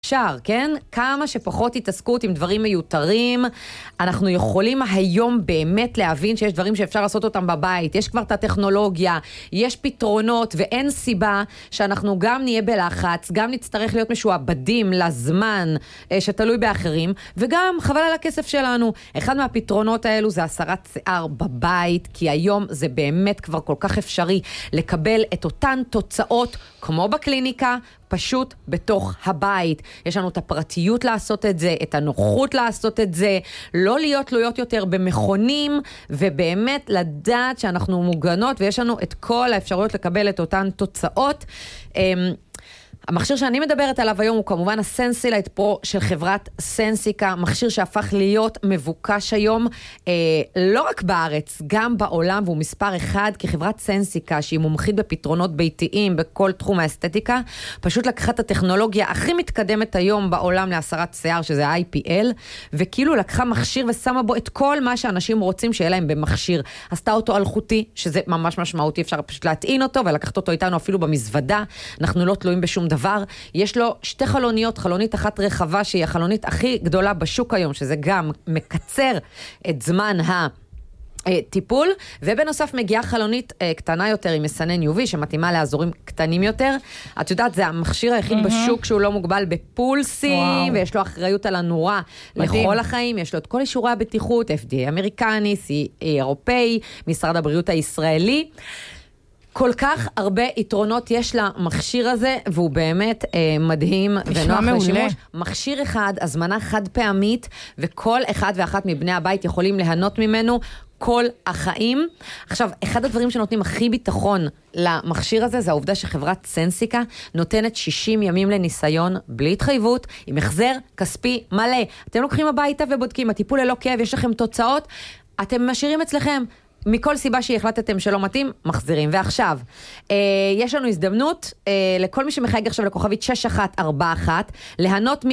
אפשר, כן? כמה שפחות התעסקות עם דברים מיותרים, אנחנו יכולים היום באמת להבין שיש דברים שאפשר לעשות אותם בבית, יש כבר את הטכנולוגיה, יש פתרונות, ואין סיבה שאנחנו גם נהיה בלחץ, גם נצטרך להיות משועבדים לזמן שתלוי באחרים, וגם חבל על הכסף שלנו. אחד מהפתרונות האלו זה הסרת שיער בבית, כי היום זה באמת כבר כל כך אפשרי לקבל את אותן תוצאות כמו בקליניקה, פשוט בתוך הבית. יש לנו את הפרטיות לעשות את זה, את הנוחות לעשות את זה, לא להיות תלויות יותר במכונים, ובאמת לדעת שאנחנו מוגנות, ויש לנו את כל האפשרויות לקבל את אותן תוצאות. המכשיר שאני מדברת עליו היום הוא כמובן הסנסילייט פרו של חברת סנסיקה, מכשיר שהפך להיות מבוקש היום, לא רק בארץ, גם בעולם, והוא מספר אחד, כי חברת סנסיקה, שהיא מומחית בפתרונות ביתיים, בכל תחום האסתטיקה, פשוט לקחה את הטכנולוגיה הכי מתקדמת היום בעולם להסרת שיער, שזה ה-IPL, וכאילו לקחה מכשיר ושמה בו את כל מה שאנשים רוצים שיהיה להם במכשיר. עשתה אותו אלחוטי, שזה ממש משמעותי, אפשר פשוט להטעין אותו, ולקחת אותו איתנו אפילו במזוודה. אנחנו לא תלויים בשום דבר. יש לו שתי חלוניות, חלונית אחת רחבה שהיא החלונית הכי גדולה בשוק היום, שזה גם מקצר את זמן הטיפול, ובנוסף מגיעה חלונית קטנה יותר עם מסנן UV שמתאימה לאזורים קטנים יותר. את יודעת, זה המכשיר היחיד בשוק שהוא לא מוגבל בפולסים, ויש לו אחריות על הנורה לכל החיים, יש לו את כל אישורי הבטיחות, FDA אמריקני, אירופאי, משרד הבריאות הישראלי. כל כך הרבה יתרונות יש למכשיר הזה, והוא באמת מדהים ונוח לשימוש. מכשיר אחד, הזמנה חד פעמית, וכל אחד ואחת מבני הבית יכולים ליהנות ממנו כל החיים. עכשיו, אחד הדברים שנותנים הכי ביטחון למכשיר הזה, זה העובדה שחברת סנסיקה נותנת 60 ימים לניסיון, בלי התחייבות, עם החזר כספי מלא. אתם לוקחים הביתה ובודקים, הטיפול ללא כאב, יש לכם תוצאות, אתם משאירים אצלכם. מכל סיבה שהחלטתם שלא מתאים, מחזירים. ועכשיו, יש לנו הזדמנות לכל מי שמחייג עכשיו לכוכבית 6141, להנות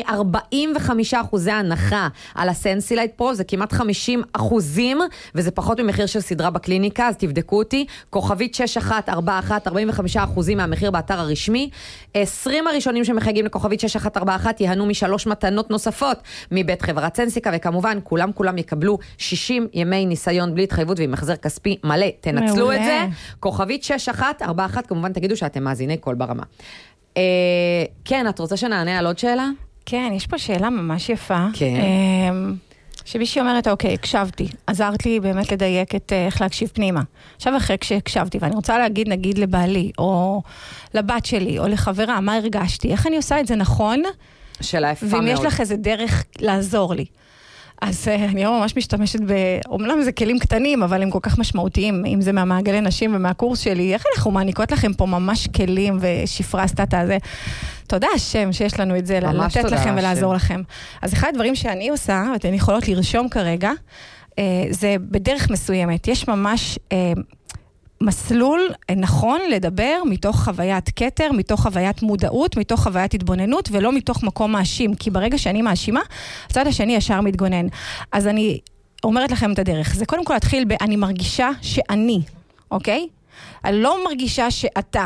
מ-45% הנחה על הסנסילייט פרו, זה כמעט 50%, וזה פחות ממחיר של סדרה בקליניקה, אז תבדקו אותי, כוכבית 6141, 45% מהמחיר באתר הרשמי. 20 הראשונים שמחייגים לכוכבית 6141 יהנו מ3 מתנות נוספות מבית חברת סנסיקה, וכמובן כולם יקבלו 60 ימי ניסיון בלי התחייבות ועם מחזר כספי מלא. תנצלו את זה. כוכבית 6141, כמובן תגידו שאתם מאזיני כל ברמה. כן, את רוצה שנענה על עוד שאלה? כן, יש פה שאלה ממש יפה. כן. שמישהי אומרת, אוקיי, הקשבתי, עזרת לי באמת לדייק את איך להקשיב פנימה. עכשיו אחרי כשהקשבתי, ואני רוצה להגיד, נגיד לבעלי, או לבת שלי, או לחברה, מה הרגשתי, איך אני עושה את זה נכון? שאלה יפה מאוד. ואם יש לך איזה דרך לעזור לי. אז אני ממש משתמשת אומנם זה כלים קטנים, אבל הם כל כך משמעותיים, אם זה מהמעגלי נשים ומהקורס שלי, איך אנחנו מעניקות לכם פה ממש כלים ושפרה סטטה הזה. תודה השם שיש לנו את זה, לתת לכם ולעזור לכם. אז אחד הדברים שאני עושה, ואתן יכולות לרשום כרגע, זה בדרך מסוימת. יש ממש מסלול נכון לדבר מתוך חוויית קטר, מתוך חוויית מודעות, מתוך חוויית התבוננות, ולא מתוך מקום מאשים, כי ברגע שאני מאשימה, הצד השני ישר מתגונן. אז אני אומרת לכם את הדרך. זה קודם כל להתחיל אני מרגישה שאני, אוקיי? אני לא מרגישה שאתה.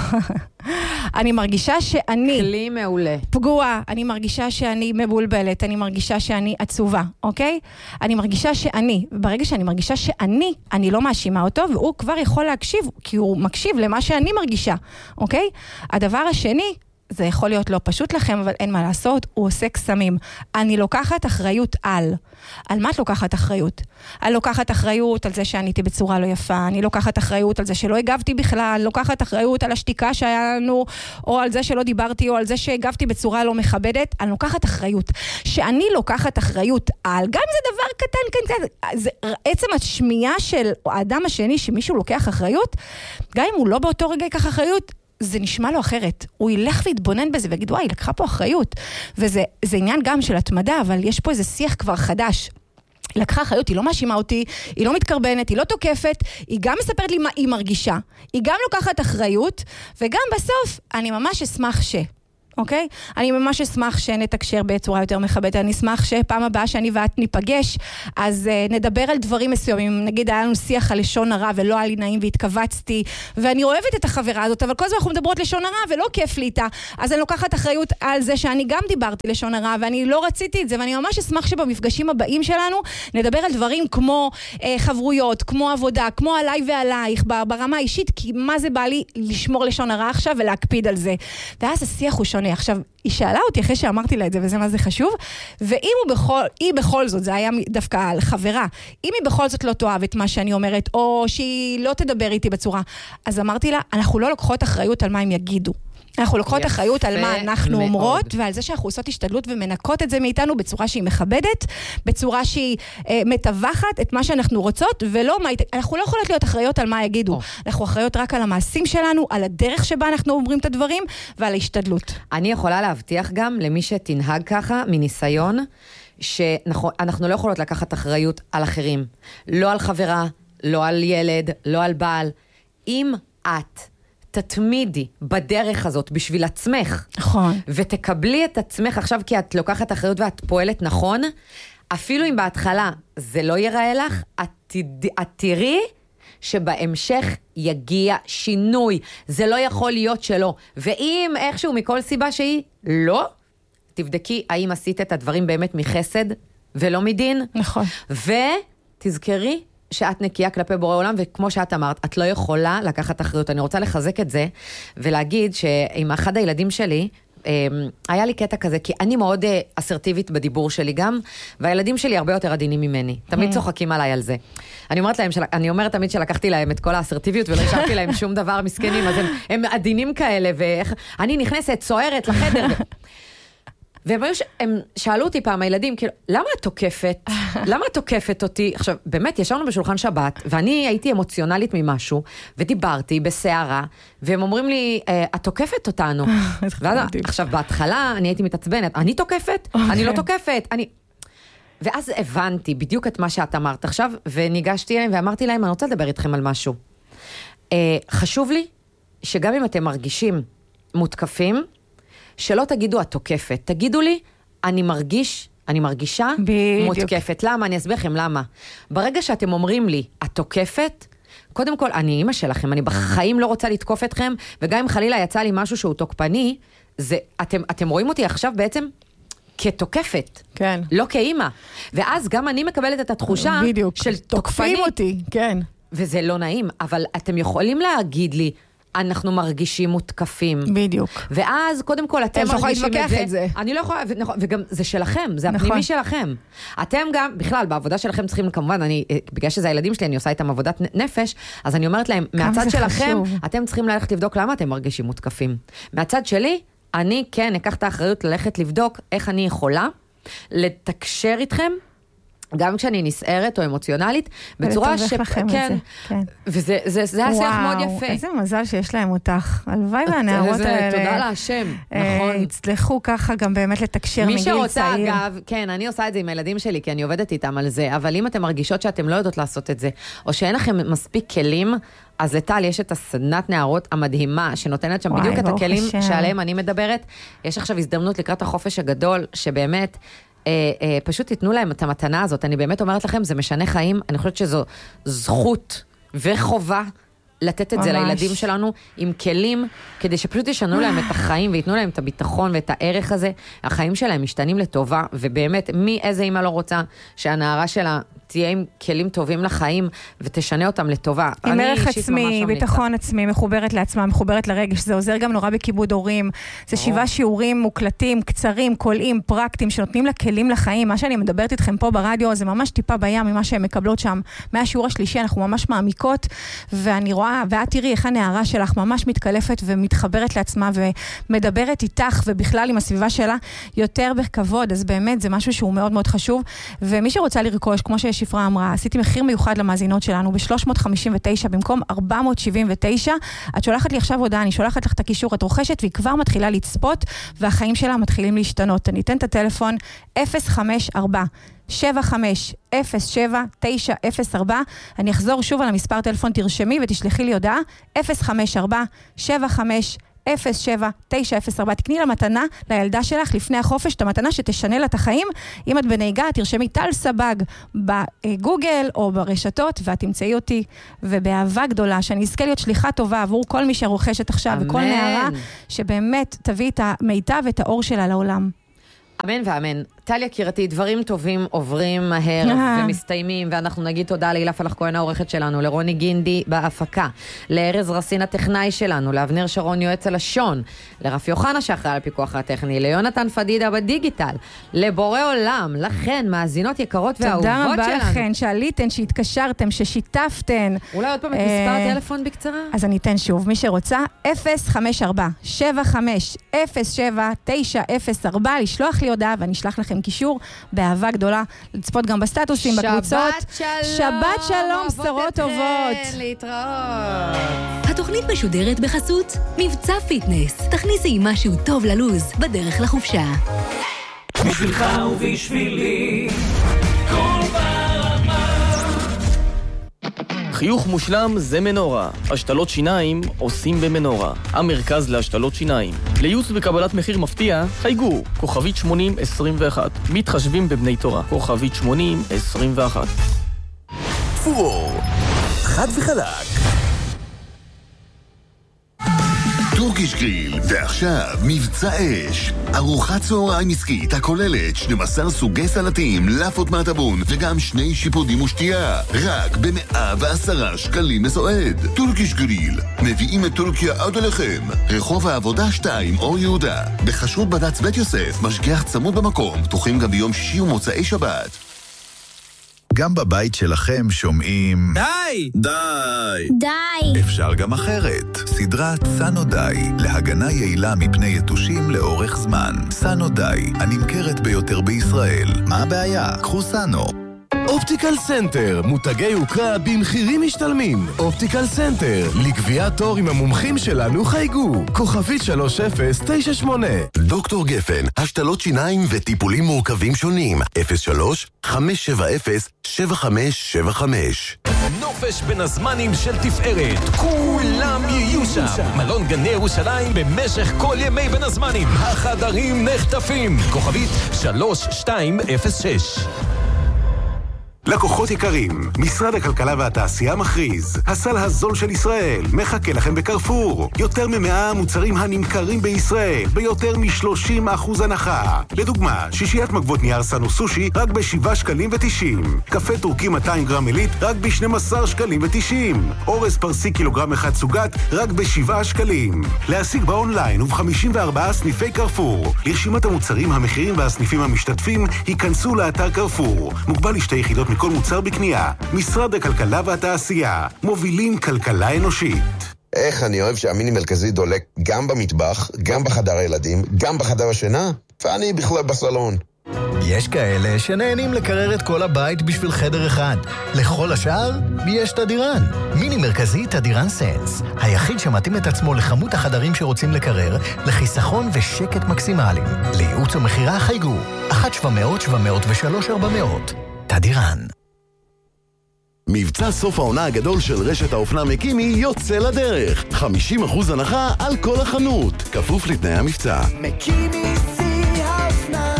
אני מרגישה שאני כלי מעולה. פגועה, אני מרגישה שאני מבולבלת, אני מרגישה שאני עצובה, אוקיי? אני מרגישה שאני, ברגע שאני מרגישה שאני, אני לא מאשימה אותו, והוא כבר יכול להקשיב, כי הוא מקשיב למה שאני מרגישה, אוקיי? הדבר השני, זה יכול להיות לא פשוט לכם, אבל אין מה לעשות, הוא עושה קסמים. אני לוקחת אחריות על מה את לוקחת אחריות? אני לוקחת אחריות על זה שעניתי בצורה לא יפה, אני לוקחת אחריות על זה שלא הגבתי בכלל, אני לוקחת אחריות על השתיקה שהיה לנו, או על זה שלא דיברתי, או על זה שהגבתי בצורה לא מכבדת, אני לוקחת אחריות. שאני לוקחת אחריות על, גם אם זה דבר קטן, זה עצם השמיעה של האדם השני, שמישהו לוקח אחריות, גם אם הוא לא באותו רגע ייקח אחריות, זה נשמע לו אחרת. הוא ילך להתבונן בזה ויגיד, וואי, לקחה פה אחריות. וזה עניין גם של התמדה, אבל יש פה איזה שיח כבר חדש. לקחה אחריות, היא לא מאשימה אותי, היא לא מתקרבנת, היא לא תוקפת, היא גם מספרת לי מה היא מרגישה. היא גם לוקחת אחריות, וגם בסוף אני ממש אשמח אוקיי? אני ממש אשמח שנתקשר בצורה יותר מכבדת, אני אשמח שפעם הבאה שאני ואת ניפגש, אז נדבר על דברים מסוימים, נגיד היה לנו שיח על לשון הרע ולא היה לי נעים והתכווצתי, ואני אוהבת את החברה הזאת, אבל כל הזמן אנחנו מדברות לשון הרע ולא כיף לי איתה, אז אני לוקחת אחריות על זה שאני גם דיברתי לשון הרע, ואני לא רציתי את זה, ואני ממש אשמח שבמפגשים הבאים שלנו נדבר על דברים כמו חברויות, כמו עבודה, כמו עליי ועלייך, ברמה האישית, כי מה זה בא לי לשמור לשון הרע עכשיו ולהקפיד על זה. ואז השיח הוא שונה. עכשיו, היא שאלה אותי אחרי שאמרתי לה את זה, וזה מה זה חשוב, ואם היא בכל זאת, זה היה דווקא על חברה, אם היא בכל זאת לא תאהב את מה שאני אומרת, או שהיא לא תדבר איתי בצורה, אז אמרתי לה, אנחנו לא לוקחות אחריות על מה הם יגידו. אנחנו לוקחות אחריות על מה אנחנו אומרות, ועל זה שאנחנו עושות השתדלות ומנקות את זה מאיתנו בצורה שהיא מכבדת, בצורה שהיא מטווחת את מה שאנחנו רוצות, ולא מה, אנחנו לא יכולות להיות אחריות על מה יגידו. אנחנו אחריות רק על המעשים שלנו, על הדרך שבה אנחנו אומרים את הדברים, ועל ההשתדלות. אני יכולה להבטיח גם למי שתנהג ככה, מניסיון, שאנחנו לא יכולות לקחת אחריות על אחרים. לא על חברה, לא על ילד, לא על בעל. אם את תתמידי בדרך הזאת בשביל עצמך. נכון. ותקבלי את עצמך עכשיו כי את לוקחת אחריות ואת פועלת נכון, אפילו אם בהתחלה זה לא ייראה לך, את תראי שבהמשך יגיע שינוי. זה לא יכול להיות שלא. ואם איכשהו מכל סיבה שהיא לא, תבדקי האם עשית את הדברים באמת מחסד ולא מדין. נכון. ותזכרי שאת נקייה כלפי בורא עולם, וכמו שאת אמרת, את לא יכולה לקחת אחריות. אני רוצה לחזק את זה, ולהגיד שעם אחד הילדים שלי, היה לי קטע כזה, כי אני מאוד אסרטיבית בדיבור שלי גם, והילדים שלי הרבה יותר עדינים ממני. תמיד צוחקים עליי על זה. אני אומרת תמיד שלקחתי להם את כל האסרטיביות, ולא השארתי להם שום דבר מסכנים, אז הם עדינים כאלה, ואני נכנסת, סוערת לחדר, והם שאלו אותי פעם, הילדים, כאילו, למה את תוקפת? למה את תוקפת אותי? עכשיו, באמת, ישבנו בשולחן שבת, ואני הייתי אמוציונלית ממשהו, ודיברתי בסערה, והם אומרים לי, את תוקפת אותנו. עכשיו, בהתחלה, אני הייתי מתעצבנת, אני תוקפת? אני לא תוקפת. ואז הבנתי בדיוק את מה שאת אמרת עכשיו, וניגשתי אליהם ואמרתי להם, אני רוצה לדבר איתכם על משהו. חשוב לי, שגם אם אתם מרגישים מותקפים, שלא תגידו את תוקפת, תגידו לי, אני מרגישה מותקפת. למה? אני אסביר לכם למה. ברגע שאתם אומרים לי, את תוקפת, קודם כל, אני אמא שלכם, אני בחיים לא רוצה לתקוף אתכם, וגם אם חלילה יצא לי משהו שהוא תוקפני, אתם רואים אותי עכשיו בעצם כתוקפת, כן. לא כאמא. ואז גם אני מקבלת את התחושה של תוקפני. תוקפים אותי, כן. וזה לא נעים, אבל אתם יכולים להגיד לי, אנחנו מרגישים מותקפים. בדיוק. ואז, קודם כל, אתם מרגישים את זה. אני לא יכולה, וגם זה שלכם, זה הפנימי שלכם. אתם גם, בכלל, בעבודה שלכם צריכים, כמובן, בגלל שזה הילדים שלי, אני עושה איתם עבודת נפש, אז אני אומרת להם, מהצד שלכם, אתם צריכים ללכת לבדוק למה אתם מרגישים מותקפים. מהצד שלי, אני כן אקח את האחריות ללכת לבדוק איך אני יכולה לתקשר איתכם, גם כשאני נסערת או אמוציונלית, בצורה כן. וזה היה שיח מאוד יפה. איזה מזל שיש להם אותך. הלוואי והנערות האלה. תודה להשם, נכון. הצלחו ככה גם באמת לתקשר מגיל צעיר. מי שרוצה, אגב, כן, אני עושה את זה עם הילדים שלי, כי אני עובדת איתם על זה, אבל אם אתם מרגישות שאתם לא יודעות לעשות את זה, או שאין לכם מספיק כלים, אז לטל יש את הסדנת נערות המדהימה, שנותנת שם בדיוק את הכלים שעליהם אני מדברת. יש עכשיו הזדמנות לקראת החופש הגדול, שבאמת פשוט תיתנו להם את המתנה הזאת. אני באמת אומרת לכם, זה משנה חיים. אני חושבת שזו זכות וחובה לתת את זה לילדים שלנו עם כלים, כדי שפשוט ישנו להם את החיים ויתנו להם את הביטחון ואת הערך הזה. החיים שלהם משתנים לטובה, ובאמת, איזה אמא לא רוצה שהנערה שלה תהיה עם כלים טובים לחיים ותשנה אותם לטובה. עם ערך עצמי, ביטחון עצמי, מחוברת לעצמה, מחוברת לרגש. זה עוזר גם נורא בכיבוד הורים. זה 7 שיעורים מוקלטים, קצרים, קולעים, פרקטיים, שנותנים לה כלים לחיים. מה שאני מדברת איתכם פה ברדיו, זה ממש טיפה בים ממה שהן מקבלות שם. מהשיעור השלישי אנחנו ממש מעמיקות, ואני רואה, ואת תראי איך הנערה שלך ממש מתקלפת ומתחברת לעצמה ומדברת איתך ובכלל עם הסביבה שלה יותר בכבוד. אז באמת זה משהו שהוא מאוד מאוד חשוב. ומי שרוצה לרכוש, כמו ששפרה אמרה, עשיתי מחיר מיוחד למאזינות שלנו ב-359 במקום 479. את שולחת לי עכשיו הודעה, אני שולחת לך את הקישור, את רוכשת והיא כבר מתחילה לצפות והחיים שלה מתחילים להשתנות. אני אתן את הטלפון 054 7507-904. אני אחזור שוב על המספר טלפון, תרשמי ותשלחי לי הודעה 054-750904. תקני לה מתנה לילדה שלך לפני החופש, את המתנה שתשנה לה את החיים. אם את בנהיגה, תרשמי טל סבג בגוגל או ברשתות, ואת תמצאי אותי, ובאהבה גדולה, שאני אזכה להיות שליחה טובה עבור כל מי שרוכשת עכשיו, וכל נערה שבאמת תביא את המיטב ואת האור שלה לעולם. אמן ואמן. טליה קירתי, דברים טובים עוברים מהר ומסתיימים, ואנחנו נגיד תודה להילה פלח כהן העורכת שלנו, לרוני גינדי בהפקה, לארז רסין הטכנאי שלנו, לאבנר שרון יועץ הלשון, לרפי יוחנה שאחראי על הפיקוח הטכני, ליונתן פדידה בדיגיטל, לבורא עולם, לכן, מאזינות יקרות ואהובות שלנו. תודה רבה לכן, שעליתן, שהתקשרתם, ששיתפתם. אולי עוד פעם את מספר טלפון בקצרה? אז אני אתן שוב, מי שרוצה, 054-75-07-904, לשלוח לי הודעה ואני אשלח לכם קישור באהבה גדולה, לצפות גם בסטטוסים, בקבוצות. שבת שלום, בשורות טובות. להתראות. התוכנית משודרת בחסות מבצע פיטנס. תכניסי משהו טוב ללוז בדרך לחופשה. בשבילך ובשבילי כל ברמה. חיוך מושלם זה מנורה. השתלות שיניים עושים במנורה. המרכז להשתלות שיניים. לייעוץ וקבלת מחיר מפתיע, חייגו, כוכבית 8021. מתחשבים בבני תורה, כוכבית 8021. פור, חד וחלק. טורקיש גריל, ועכשיו מבצע אש. ארוחת צהריים עסקית הכוללת 12 סוגי סלטים, לאפות מהטבון וגם 2 שיפודים ושתייה. רק ב110 שקלים לסועד. טורקיש גריל, מביאים את טורקיה עד אליכם. רחוב העבודה 2, אור יהודה. בחשרות בד"ץ בית יוסף, משגיח צמוד במקום, פתוחים גם ביום שישי ומוצאי שבת. גם בבית שלכם שומעים... די! די! די! אפשר גם אחרת. סדרת סנו די, להגנה יעילה מפני יתושים לאורך זמן. סנו די, הנמכרת ביותר בישראל. מה הבעיה? קחו סנו. אופטיקל סנטר, מותגי יוקרה במחירים משתלמים. אופטיקל סנטר, לקביעת תור עם המומחים שלנו חייגו. כוכבית 3098. דוקטור גפן, השתלות שיניים וטיפולים מורכבים שונים. 03-570-7575. נופש בין הזמנים של תפארת, כולם יהיו שם. מלון גני ירושלים במשך כל ימי בין הזמנים. החדרים נחטפים. כוכבית 3206. לקוחות יקרים, משרד הכלכלה והתעשייה מכריז, הסל הזול של ישראל מחכה לכם בקרפור. יותר מ100 מוצרים הנמכרים בישראל, ביותר מ30% הנחה. לדוגמה, שישיית מגבות נייר סנו סושי רק ב7 שקלים ו90. קפה טורקי 200 גרם עילית רק ב12 שקלים ו90. אורז פרסי קילוגרם אחד סוגת רק ב7 שקלים. להשיג באונליין וב54 סניפי קרפור. לרשימת המוצרים, המחירים והסניפים המשתתפים, היכנסו לאתר קרפור. מוגבל לשתי יחידות מכל מוצר בקנייה. משרד הכלכלה והתעשייה, מובילים כלכלה אנושית. איך אני אוהב שהמיני מרכזי דולק גם במטבח, גם בחדר הילדים, גם בחדר השינה, ואני בכלל בסלון. יש כאלה שנהנים לקרר את כל הבית בשביל חדר אחד. לכל השאר יש תדירן. מיני מרכזי תדירן סנס, היחיד שמתאים את עצמו לכמות החדרים שרוצים לקרר, לחיסכון ושקט מקסימליים. לייעוץ ומחירה חייגו 1-700-703-400. תדירן. מבצע סוף העונה הגדול של רשת האופנה מקימי יוצא לדרך. 50% הנחה על כל החנות, כפוף לתנאי המבצע. מקימי סי האופנה,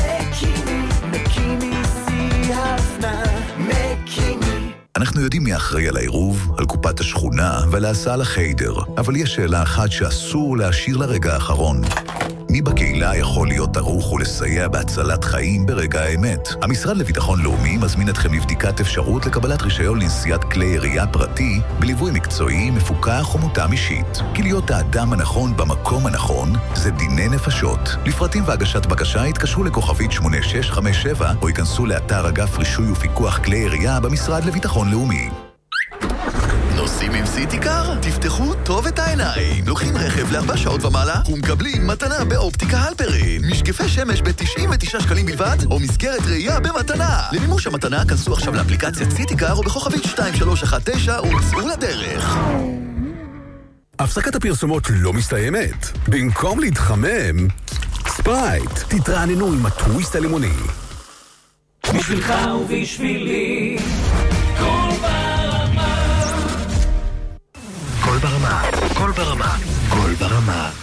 מקימי סי האופנה, מקימי. אנחנו יודעים מי אחראי על העירוב, על קופת השכונה ועל ההסעה לחיידר, אבל יש שאלה אחת שאסור להשאיר לרגע האחרון. מי בקהילה יכול להיות ערוך ולסייע בהצלת חיים ברגע האמת? המשרד לביטחון לאומי מזמין אתכם לבדיקת אפשרות לקבלת רישיון לנסיעת כלי ירייה פרטי בליווי מקצועי, מפוקח ומותאם אישית. כי להיות האדם הנכון במקום הנכון זה דיני נפשות. לפרטים והגשת בקשה התקשרו לכוכבית 8657 או ייכנסו לאתר אגף רישוי ופיקוח כלי ירייה במשרד לביטחון לאומי. נוסעים עם סיטיקר? תפתחו טוב את העיניים. לוקחים רכב ל4 שעות ומעלה ומקבלים מתנה באופטיקה הלפרין. משקפי שמש ב99 שקלים בלבד או מסגרת ראייה במתנה. למימוש המתנה כנסו עכשיו לאפליקציית סיטיקר או בכוכבית 2319 וצאו לדרך. הפסקת הפרסומות לא מסתיימת. במקום להתחמם, ספרייט, תתרעננו עם הטוויסט הלימוני. בשבילך ובשבילי כל ברמה. כל ברמה, כל ברמה, כל ברמה.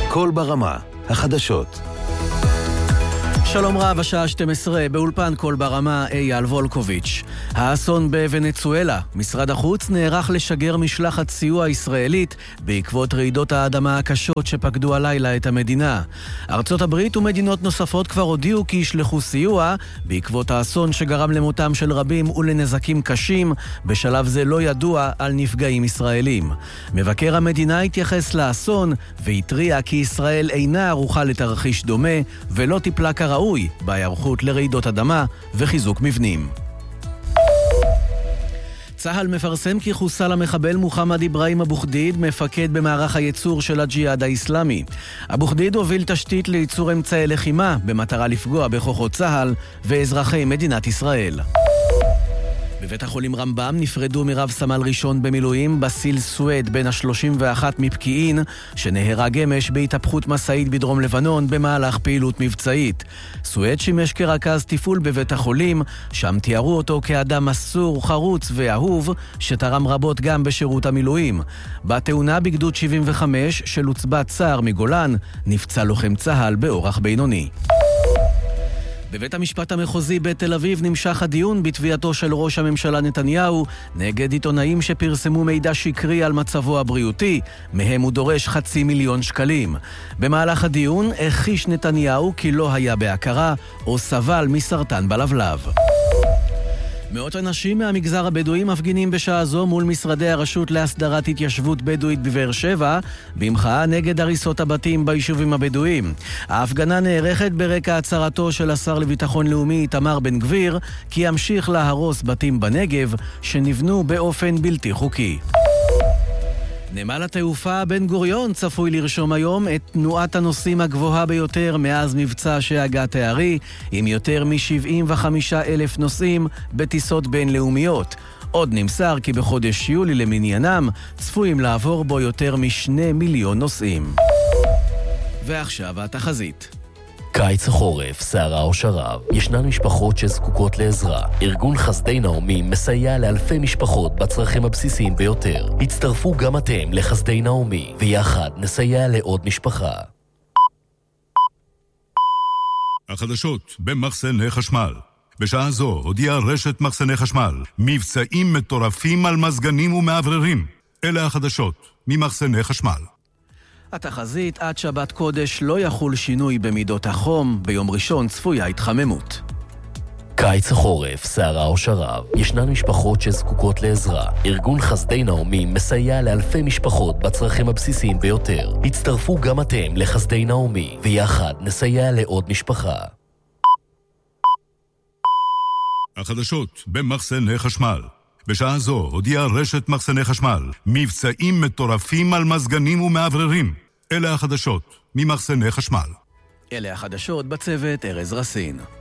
קול ברמה, החדשות. שלום רב, השעה 12, באולפן קול ברמה, אייל וולקוביץ'. האסון בוונצואלה, משרד החוץ נערך לשגר משלחת סיוע ישראלית בעקבות רעידות האדמה הקשות שפקדו הלילה את המדינה. ארצות הברית ומדינות נוספות כבר הודיעו כי ישלחו סיוע בעקבות האסון שגרם למותם של רבים ולנזקים קשים. בשלב זה לא ידוע על נפגעים ישראלים. מבקר המדינה התייחס לאסון והתריע כי ישראל אינה ערוכה לתרחיש דומה ולא טיפלה כראוי בהיערכות לרעידות אדמה וחיזוק מבנים. צה"ל מפרסם כי חוסל המחבל מוחמד אברהים אבו חדיד, מפקד במערך הייצור של הג'יהאד האסלאמי. אבו חדיד הוביל תשתית לייצור אמצעי לחימה במטרה לפגוע בכוחות צה"ל ואזרחי מדינת ישראל. בבית החולים רמב"ם נפרדו מרב סמל ראשון במילואים בסיל סואד בן ה-31 מפקיעין, שנהרג אמש בהתהפכות מסעית בדרום לבנון במהלך פעילות מבצעית. סואד שימש כרכז טיפול בבית החולים, שם תיארו אותו כאדם מסור, חרוץ ואהוב, שתרם רבות גם בשירות המילואים. בתאונה בגדוד 75 של עוצבת סער מגולן, נפצע לוחם צה"ל באורח בינוני. בבית המשפט המחוזי בתל אביב נמשך הדיון בתביעתו של ראש הממשלה נתניהו נגד עיתונאים שפרסמו מידע שקרי על מצבו הבריאותי, מהם הוא דורש 500,000 שקלים. במהלך הדיון הכחיש נתניהו כי לא היה בהכרה או סבל מסרטן בלבלב. מאות אנשים מהמגזר הבדואי מפגינים בשעה זו מול משרדי הרשות להסדרת התיישבות בדואית בבאר שבע, במחאה נגד הריסות הבתים ביישובים הבדואיים. ההפגנה נערכת ברקע הצהרתו של השר לביטחון לאומי איתמר בן גביר, כי ימשיך להרוס בתים בנגב שנבנו באופן בלתי חוקי. נמל התעופה בן גוריון צפוי לרשום היום את תנועת הנוסעים הגבוהה ביותר מאז מבצע שהגה תארי, עם יותר מ-75,000 נוסעים בטיסות בינלאומיות. עוד נמסר כי בחודש יולי למניינם צפויים לעבור בו יותר מ2 מיליון נוסעים. ועכשיו התחזית. קיץ החורף, סערה או שרב, ישנן משפחות שזקוקות לעזרה. ארגון חסדי נעמי מסייע לאלפי משפחות בצרכים הבסיסיים ביותר. הצטרפו גם אתם לחסדי נעמי, ויחד נסייע לעוד משפחה. החדשות במחסני חשמל. בשעה זו הודיעה רשת מחסני חשמל מבצעים מטורפים על מזגנים ומעבררים. אלה החדשות ממחסני חשמל. התחזית, עד שבת קודש לא יחול שינוי במידות החום, ביום ראשון צפויה התחממות. קיץ החורף, סערה או שרב, ישנן משפחות שזקוקות לעזרה. ארגון חסדי נעמי מסייע לאלפי משפחות בצרכים הבסיסיים ביותר. הצטרפו גם אתם לחסדי נעמי, ויחד נסייע לעוד משפחה. החדשות במחסני חשמל. בשעה זו הודיעה רשת מחסני חשמל מבצעים מטורפים על מזגנים ומעבררים. אלה החדשות ממחסני חשמל. אלה החדשות בצוות ארז רסין.